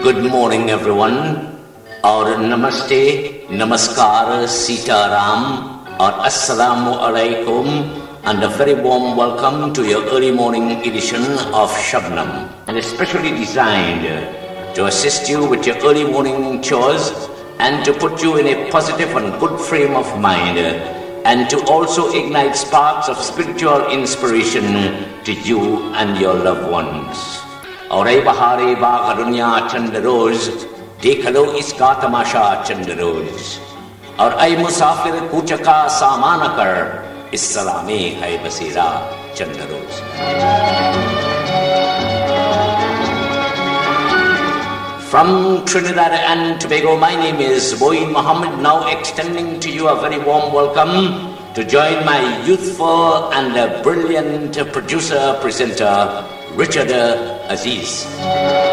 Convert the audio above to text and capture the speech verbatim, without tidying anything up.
Good morning, everyone. Or Namaste, Namaskar, Sita Ram, or Assalamu Alaikum, and a very warm welcome to your early morning edition of Shabnam, and especially designed to assist you with your early morning chores and to put you in a positive and good frame of mind, and to also ignite sparks of spiritual inspiration to you and your loved ones. और ऐ बहारे बाग दुनिया चंद रोज देख लो इसका तमाशा चंद रोज और ऐ मुसाफिर कूचका सामान कर इस Salameh है बसेरा चंद रोज. From Trinidad and Tobago, my name is Moeen Mohammed, now extending to you a very warm welcome to join my youthful and brilliant producer presenter Richard Aziz.